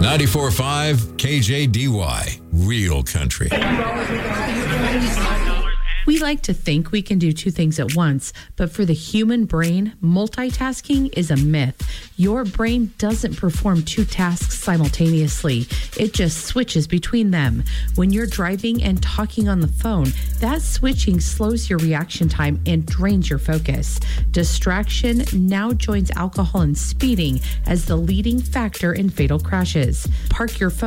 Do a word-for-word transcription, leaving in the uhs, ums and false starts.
ninety-four point five K J D Y, Real Country. We like to think we can do two things at once, but for the human brain, multitasking is a myth. Your brain doesn't perform two tasks simultaneously. It just switches between them. When you're driving and talking on the phone, that switching slows your reaction time and drains your focus. Distraction now joins alcohol and speeding as the leading factor in fatal crashes. Park your phone